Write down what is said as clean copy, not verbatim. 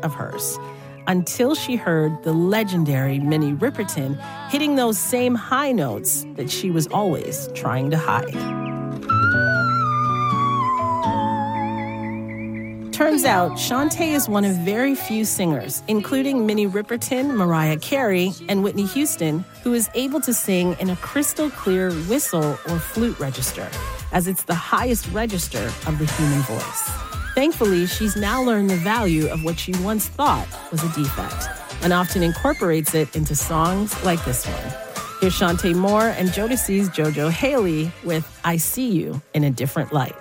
of hers, until she heard the legendary Minnie Riperton hitting those same high notes that she was always trying to hide. Turns out, Shantae is one of very few singers, including Minnie Riperton, Mariah Carey, and Whitney Houston, who is able to sing in a crystal clear whistle or flute register, as it's the highest register of the human voice. Thankfully, she's now learned the value of what she once thought was a defect, and often incorporates it into songs like this one. Here's Shantae Moore and Jodeci's JoJo Haley with I See You in a Different Light.